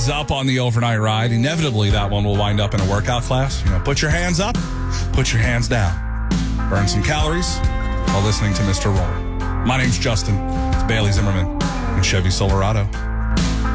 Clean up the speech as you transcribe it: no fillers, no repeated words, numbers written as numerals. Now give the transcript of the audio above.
up on the overnight ride. Inevitably, that one will wind up in a workout class. Put your hands up, put your hands down. Burn some calories while listening to Mr. Roar. My name's Justin. It's Bailey Zimmerman and Chevy Silverado.